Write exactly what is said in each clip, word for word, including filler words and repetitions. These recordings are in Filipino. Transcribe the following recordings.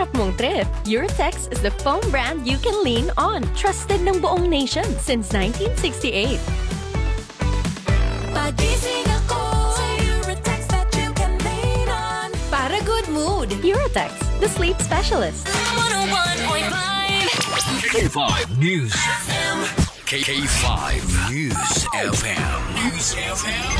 pangarap mong trip, Eurotex is the foam brand you can lean on. Trusted ng buong nation since nineteen sixty-eight. Pagising ako sa Eurotex that you can lean on. Para good mood, Eurotex, the sleep specialist. one oh one point five K five News F M. K five News F M. News F M.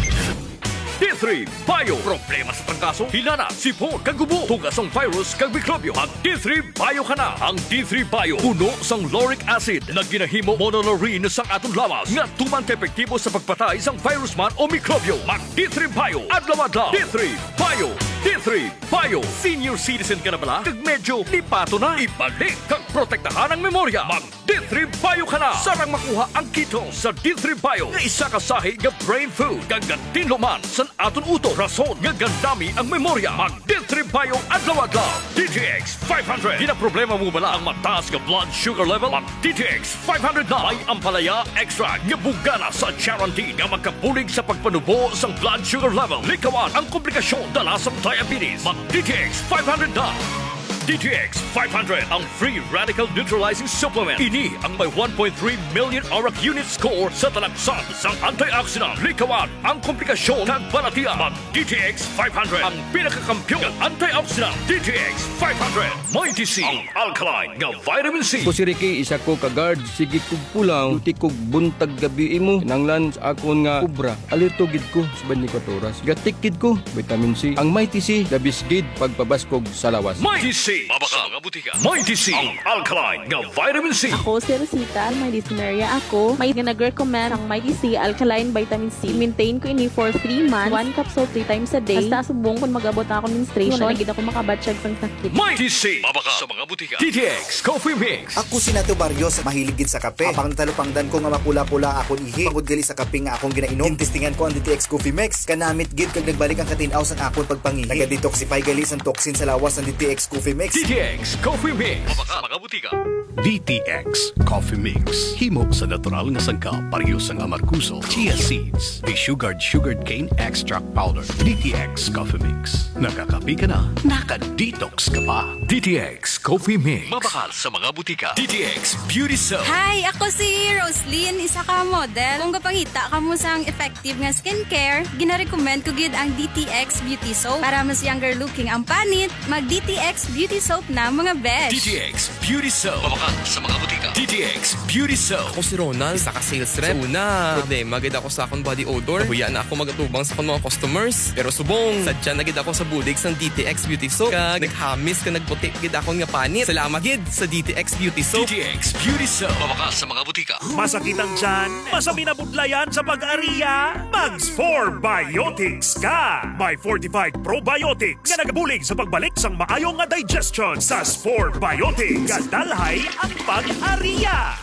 D three Bio. Problema sa trangkaso, hinana, sipon, kagubo, tugas ang virus, kag mikrobyo. Ang D three Bio ka na. Ang D three Bio, puno sang lauric acid na ginahimo monolaurin sang atong lawas nga tuman ka epektibo sa pagpatay sang virus man o mikrobyo. Mag D three Bio. Adlaw-adlaw. D three Bio. D three Bio. Senior citizen ka na bala? Kag medyo lipato na. Ibalik kag protektahan ang memorya. Mag D three Bio ka na. Sarang makuha ang keto sa D three Bio. Nga isa ka sahi nga brain food. Kag gantinluman sa aton uto. Rason nga gandami ang memorya. Mag D three Bio adlaw-adlaw. D T X five hundred. Di na problema mo bala ang mataas nga blood sugar level? Mag D T X five hundred na. May ampalaya extra nga bugana sa Charantin nga magkapulig sa pagpanubo sang blood sugar level. Likawan ang komplikasyon dala sa diabetes. Mag D T X five hundred na. D T X five hundred, ang free radical neutralizing supplement. Ini ang may one point three million auric unit score sa talagsan sang antioxidant. Likawan ang komplikasyon ng balatiya. Mag D T X five hundred, ang pinakakampyon ng antioxidant. D T X five hundred, may D C, ang alkaline nga vitamin C. Ko si Ricky, isa ko ka-guard. Sige kog pulang, duty kog buntag gabi imo. Kinanglan sa akon nga kubra. Alerto gid ko sa twenty-four oras. Gatikid ko, vitamin C. Ang may T C, labis gid pagpabaskog sa lawas. May T C. Mabaka mga butika. May D C, ang alkaline nga vitamin C. Ako si Rosita, may dysuria ako. May nag-recommend ang may D C alkaline vitamin C. Maintain ko ini for three months. One capsule three times a day. Hasta subong kung mag-abot na ako menstruation. Wala gid ako makabatsyag sang sakit. May D C. Mabaka sa mga butika. D T X Coffee Mix. Ako si Nato Barrios, mahilig gid sa kape. Apang talupangdan ko nga mapula-pula akong ihi. Pagod gali sa kape nga akong ginainom. Tintistingan ko ang D T X Coffee Mix. Kanamit gid kag nagbalik ang katinaw sang akon pagpangihi. Naga-detoxify gali sang toxin sa lawas ng D T X Coffee Mix. D T X Coffee Mix. Mabaka mga butika. D T X Coffee Mix. Himo sa natural nga sangka, pareho sang amarkuso, chia seeds, the sugared sugared cane extract powder. D T X Coffee Mix. Nakakapi ka na, naka-detox ka pa. D T X Coffee Mix. Mabakal sa mga butika. D T X Beauty Soap. Hi, ako si Roslyn, isa ka model. Kung kapangita ka mo sang effective nga skincare, gina-recommend ko gid ang D T X Beauty Soap. Para mas younger looking ang panit, mag D T X Beauty Soap na mga besh. D T X Beauty Soap. Mabakal sa mga butika. D T X Beauty Soap. Ako si Ronald, isa ka sales rep. So una, problema gid ako sa akong body odor. Huya na ako magatubang sa akong mga customers. Pero subong, sadya na gid ako sa bulig sang D T X Beauty Soap. Kag naghamis ka nagputi gid akong nga panit. Salamat gid sa D T X Beauty Soap. D T X Beauty Soap. Mabakal sa mga butika. Masakit ang tiyan? Masami na budlayan sa pag-ariya? Mags four Biotics ka! May fortified probiotics nga nagabulig sa pagbalik sang maayong nga digestion sa four Biotics. Gadalhay ang pag-ariya!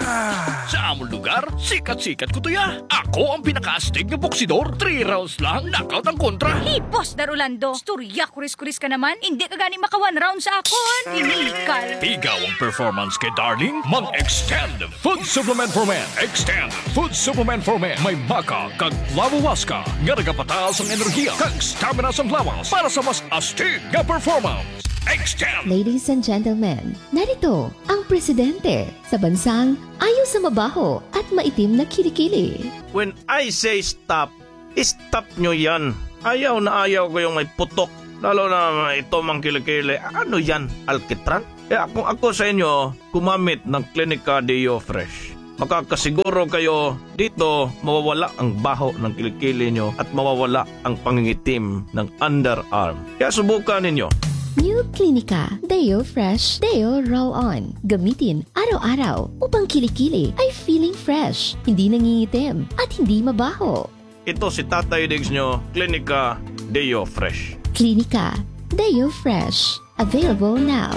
Sa among lugar, sikat-sikat ko to ya. Ako ang pinaka-astig na boksidor. Three rounds lang, knockout ang kontra. Hey, Boss Darulando, storya kuris-kuris ka naman. Hindi ka gani maka one round sa akon. Inikal. Ikaw ang performance kay Darling. Mag-extend food supplement for men. Extend food supplement for men. May maka kag lavawaska nga nagapataas ang enerhiya kag stamina sa lawas para sa mas astig nga performance. Extend. Ladies and gentlemen, narito ang presidente sa bansang ayaw sa mabaho at maitim na kilikili. When I say stop, stop nyo yan. Ayaw na ayaw ko yung may putok. Lalo na ito mang kilikili. Ano yan? Alkitran? Kaya kung ako sa inyo, kumamit ng Clinica Deo Fresh. Makakasiguro kayo dito mawawala ang baho ng kilikili nyo at mawawala ang pangingitim ng underarm. Kaya subukan ninyo. New Clinica Deo Fresh Deo Roll-On. Gamitin araw-araw upang kilikili ay feeling fresh, hindi nangingitim at hindi mabaho. Ito si Tatay Diggs nyo, Clinica Deo Fresh. Clinica Deo Fresh. Available now.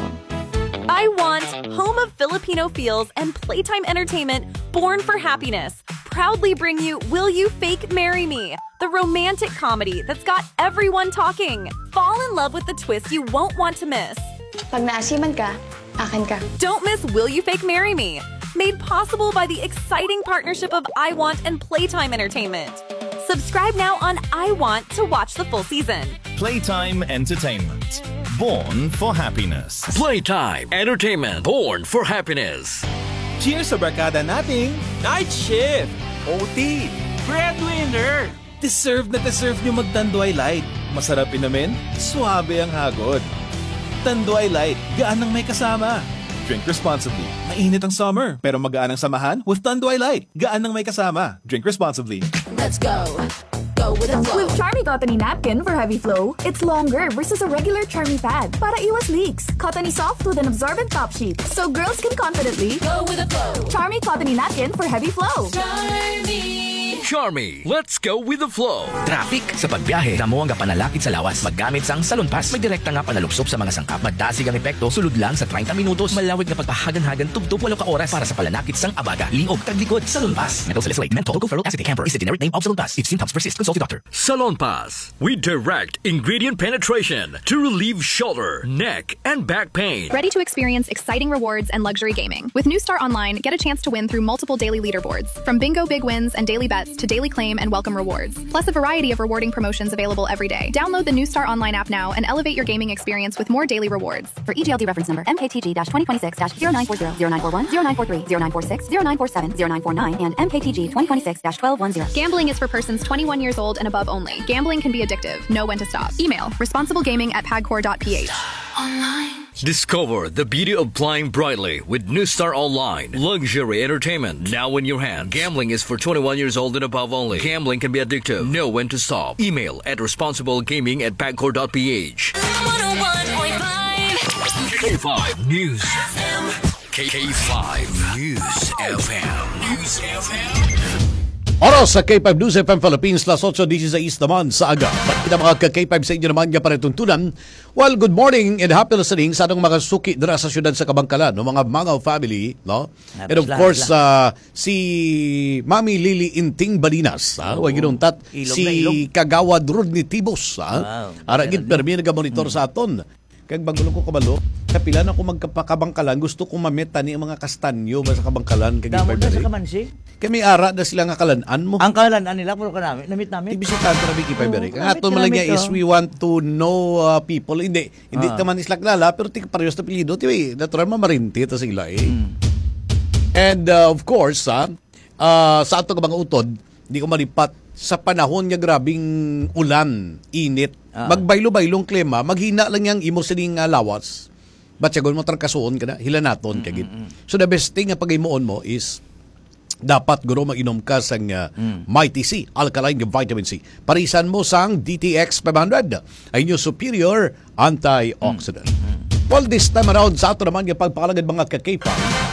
I want home of Filipino feels and playtime entertainment born for happiness. Proudly bring you Will You Fake Marry Me? The romantic comedy that's got everyone talking. Fall in love with the twist you won't want to miss. Pag naasiman ka, akin ka. Don't miss Will You Fake Marry Me? Made possible by the exciting partnership of I Want and Playtime Entertainment. Subscribe now on I Want to watch the full season. Playtime Entertainment. Born for happiness. Playtime Entertainment. Born for happiness. Cheers sa barkada nating Night Shift, O T, Breadwinner. Deserve na deserve nyo mag-Tanduay Light. Masarap inamin, suabe ang hagod. Tanduay Light, gaan ng may kasama. Drink responsibly. Mainit ang summer, pero magaan ang samahan with Tanduay Light. Gaan ng may kasama. Drink responsibly. Let's go. Go with the flow. With Charmy Cottony Napkin for heavy flow, it's longer versus a regular Charmy pad para iwas leaks. Cottony soft with an absorbent top sheet, so girls can confidently go with the flow. Charmy Cottony Napkin for heavy flow. Charmy. Charmy, let's go with the flow. Traffic sa pagbiyahe, damo ang panalakit sa lawas. Maggamit sang Salon Pass. May direkta nga panalupsop sa mga sangkap. Madasig ang epekto, sulod lang sa thirty minutos. Malawig na pagpahagan-hagan, tugtog walo ka oras para sa palanakit sang abaga. Liog, taglikod, Salon Pass. Mental salicylate, menthol, gluferol acetate camphor is the generic name of Salon Pass. If symptoms persist, consult your doctor. Salon Pass. We direct ingredient penetration to relieve shoulder, neck, and back pain. Ready to experience exciting rewards and luxury gaming. With New Star Online, get a chance to win through multiple daily leaderboards. From bingo big wins and daily bets to daily claim and welcome rewards. Plus a variety of rewarding promotions available every day. Download the New Star Online app now and elevate your gaming experience with more daily rewards. For E G L D reference number M K T G twenty twenty-six zero nine four zero, zero nine four one, zero nine four three, zero nine four six, zero nine four seven, zero nine four nine, and M K T G twenty twenty-six twelve ten. Gambling is for persons twenty-one years old and above only. Gambling can be addictive. Know when to stop. Email responsiblegaming at pagcor dot p h. Online. Discover the beauty of flying brightly with New Star Online. Luxury entertainment now in your hands. Gambling is for twenty-one years old and above only. Gambling can be addictive. Know when to stop. Email at responsiblegaming at pagcor dot p h. one oh one point five K five News F M. K five News F M. News F M. Oras sa K five News F M Philippines, las eight sixteen naman sa aga. Bakit mga ka-K five sa inyo naman nga panituntunan? Well, good morning and happy listening sa anong mga suki dira sa syudad sa Kabangkalan, no? Mga Mangaw family, no? And of course, uh, si Mami Lily Inting Balinas, ha? Huwag ginuntat, si Kagawad Rodney Tibos, ha? Aragid permi nag-monitor sa aton. Kag bagulong ko kabalo, kapila na ko magkapakabangkalan, gusto ko mameta ni mga kastanyo ba sa Kabangkalan. Damo na sa Kamansi? Kami ara na sila nga kalanaan mo. Ang kalanan nila, puro ka namin, namit namin. Ibisitahan ko na Vicky Paiberik. Ang ato malagya is we want to know uh, people. Hindi, hindi ah. naman isla klala, pero tika parehas na pilido. Tiwi, natural mamarinti ito sila eh. Hmm. And uh, of course, uh, uh, sa ato ka mga utod, hindi ko malipat sa panahon nga grabing ulan, init, ah. magbaylo-baylong klima, maghina lang yang imo sining uh, lawas. Batsagon mo trangkasuon ka na, hilanaton mm-hmm. kagit. So the best thing nga pag-imuon mo is dapat guro mag-inom ka sang uh, mm. Mighty C, alkaline vitamin C. Parisan mo sang D T X five hundred, ay inyong superior antioxidant. Mm. Mm. Well, this time around, sa ato naman yung pagpakalagad mga kakaipa,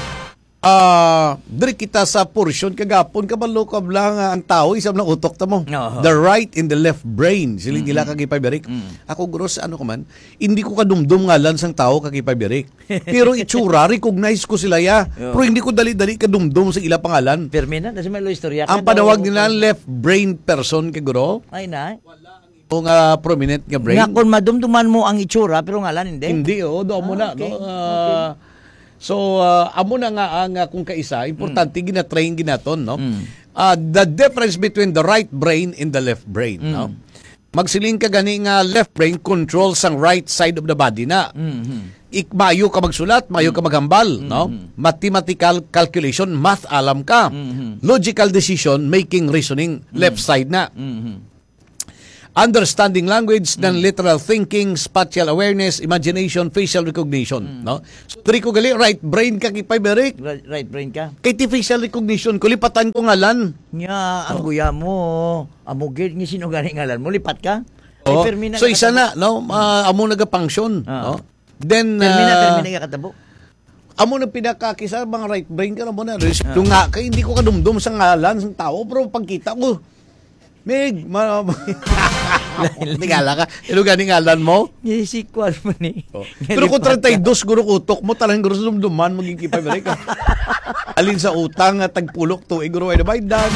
ah, uh, dari kita sa portion kagapon kabalo kabla nga ang tao isam lang utok ta mo. Uh-huh. The right and the left brain sila nila mm-hmm. kagay Paiberik. Mm-hmm. Ako guro sa ano ka man, hindi ko kadumdum ngalan sang tao kagay Paiberik. Pero itsura recognize ko sila ya. Pero hindi ko dali-dali kadumdum sa ila pangalan. Permina, kasi may lo istorya. Ang panawag nila left brain person kay guro. Ay na. O nga prominent nga brain. Nga kung madumduman mo ang itsura pero ngalan hindi. Hindi oh, do mo ah, na okay. no. Uh, okay. So, uh, amo na nga ang uh, kung kaisa, importante mm. gina-train ginaton, no? Mm. Uh, the difference between the right brain and the left brain, mm. no? Magsiling ka gani nga left brain controls ang right side of the body na. Mm-hmm. Ik mayo ka magsulat, mayo ka maghambal, mm-hmm. no? Mathematical calculation, math alam ka. Mm-hmm. Logical decision, making reasoning, mm-hmm. left side na. Mm-hmm. Understanding language, then mm. literal thinking, spatial awareness, imagination, facial recognition, mm. no? So, tri ko gali, right brain ka kipay Berik. Right, right brain ka. Kay ti facial recognition, kulipatan ko ngalan. Nya, ang oh. guya mo, amugid ni sino gani ngalan mo, lipat ka? Oh. Ay, so, isa na, no? Uh, amo nagapunction, ah. no? Then, Permina, uh, permina katabo. Amo na pinakakisa, mga right brain ka na mo na. Ah. Nga, kay hindi ko kadumdum sa ngalan, sa tao, pero pagkita ko, Meg, ma- Tingala ka. Ilo gani ngalan mo? Isikwal mo ni. Pero kung thirty-two guro utok mo, talang guro dumduman, magigipay ba rin ka? Alin sa utang at tagpulok to, iguro ay nabay dan.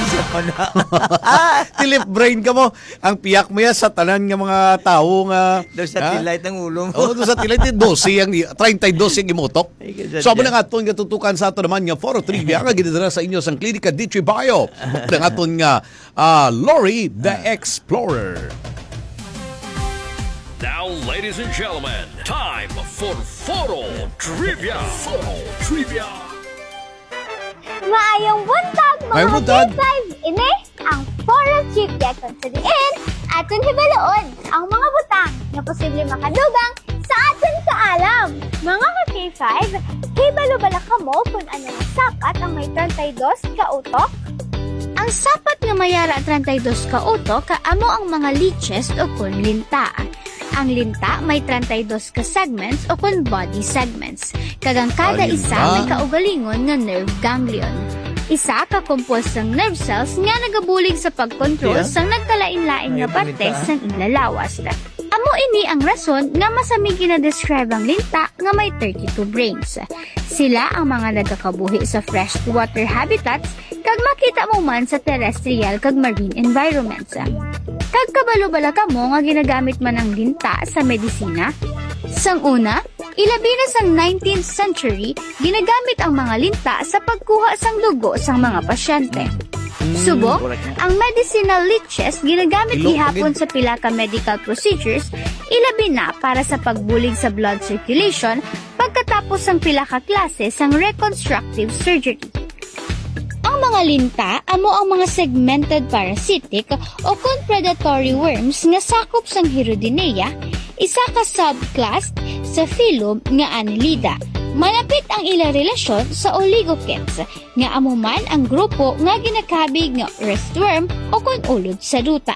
Tilip brain ka mo. Ang piyak mo yan sa tanan ng mga tao nga. Doon sa tilay ng ulo mo. Oo, doon sa tilay. dosi ang, thirty-two yung imutok. So, abo na nga ito nga tutukan sa ito naman nga four oh three nga ginadala sa inyo sa Klinika Ditri Bio. Na nga ito nga uh, Lori the Explorer. Now, ladies and gentlemen, time for Foro Trivia. Foro Trivia. Maayong buntag, mga Maayong buntag. K five. Ini ang Foro Trivia kung sa diin aton hibaloon ang mga butang na posible makadugang sa aton kaalam. Mga ka-K five, hibalo bala ka mo kung ano nga sapat ang may thirty-two ka utok? Ang sapat nga mayara thirty-two ka utok kaamo ang mga liches o kun linta. Ang linta may thirty-two ka segments o kun body segments. Kagang kada Ay, isa linta. may kaugalingon nga nerve ganglion. Isa ka composed ng nerve cells nga nagabulig sa pagkontrol Yeah. sang nagkalain-lain nga Ay, parte linta. sang ilalawas. Amo ini ang rason nga masamig ginadescribe ang linta nga may thirty-two brains. Sila ang mga nagkakabuhi sa freshwater habitats kag makita mo man sa terrestrial kag marine environments. Kag kabalo-bala ka mo nga ginagamit man ang linta sa medisina. Sang una, ilabi na sang nineteenth century, ginagamit ang mga linta sa pagkuha sang dugo sang mga pasyente. Subok, ang medicinal leeches ginagamit Ilok, gihapon sa pila ka medical procedures, ilabi na para sa pagbulig sa blood circulation pagkatapos ang pila ka klase sang reconstructive surgery. Ang mga linta amo ang mga segmented parasitic o kun predatory worms nga sakop sang Hirudinea, isa ka subclass sa phylum nga Annelida. Malapit ang ila relasyon sa oligochaetes, nga amo man ang grupo nga ginakabig nga earthworm o kun ulod sa duta.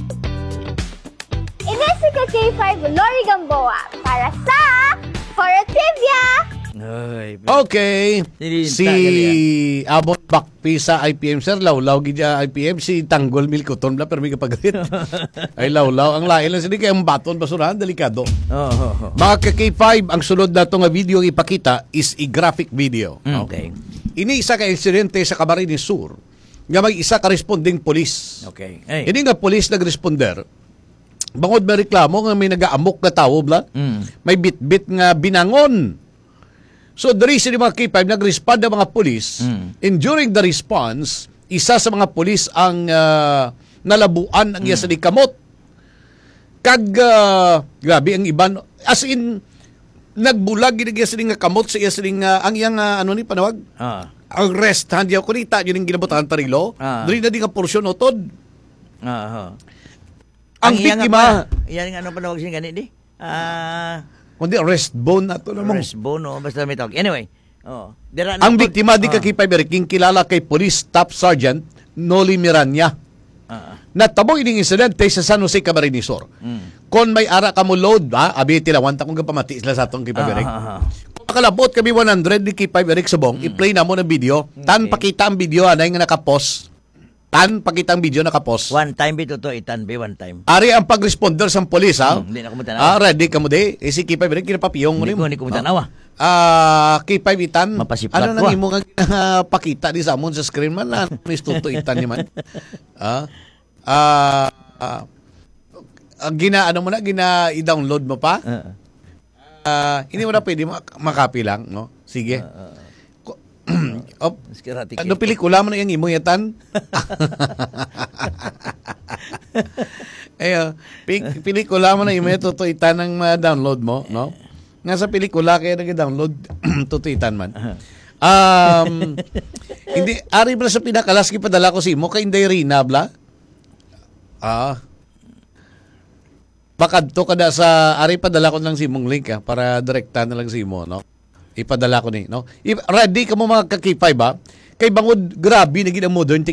Ines ka K five Lori Gamboa para sa Foro Trivia! Ay, Okay. Si Abon Bakpi sa I P M, sir. Lawlaw gidya I P M. Si Tanggol Milcoton bla pero may kapagalit. Ay lawlaw. Ang lain lang sila kaya ang baton basurahan. Delikado. Oh, oh, oh. Mga ka K five, ang sunod na itong video ang ipakita is a graphic video. Okay. Ini isa ka insidente sa Camarines Sur nga may isa ka responding polis. Okay. Ay. Ini nga polis nag-responder. Bangod may reklamo nga may nag-aamok na tao bla. Mm. May bit-bit nga binangon. So, the reason yung mga K five, nag-respond ang mga polis, Mm. and during the response, isa sa mga polis ang uh, nalabuan ang iya sa kamot. Kag, uh, grabe, ang iban, as in, nagbulag, ginagya sa nga kamot sa iya sa nga, ang iyang, uh, ano ni, panawag? Ah. Ang rest hand, yaw kunita, yun yung ginabutan tarilo. Ah. Dari na di nga porsyon otod. Ah, Ang biktima, yan nga ano panawag siya ganit di? Ah, kundi rest bone na to namang. rest bone, no? Basta may tawag. Anyway, oh. Dira, Ang na- biktima di ka Ah. K five, king kilala kay Police Staff Sergeant Noli Miranya. Ah. Natabo ining insidente sa San Jose, Camarines Sur. Mm. Kon may ara ka mo load, ha? Abi tilawan ta kung pamati sila sa atong K five Eric. Ah, ah, ah. Kung makalabot kami one hundred ni K five Eric Subong, i-play na mo ng video. Tan pakita ang video anay nga nakapost. Tan pakita ang video nakapost. One time bito to, itan be one time. Ari ang pag-responder sa police, ha? Hmm, di na ko matanaw. Ah, ready ka mo di? Eh, si K five Eric kinapapiyong mo Hindi ni ko, hindi ko matanaw, ah. Ah, K five itan. Mapasiplat ano ko, nang ah. imo nga uh, pakita di sa amon sa screen man lan. Mis tuto itan ni man. Ah. Ah, ah, ah, gina ano mo na gina i-download mo pa? Ah, hindi mo na pwede mak- makapi lang, no? Sige. Op, ano pelikula mo na yung imo yatan? Ayo, pi- pelikula mo na imo tuto itan ang ma-download mo, no? Nga sa pelikula kaya nag-download tuto itan man. Um, hindi ari bla sa pinakalas gipadala ko si mo kay Inday Rina bla. Ah. Bakadto kada sa ari padala ko lang si mong link ah, para direkta na lang si mo, no? Ipadala ko ni, no? If ready ka mo mga ka-K five ba? Kay bangod grabe na gid ang modern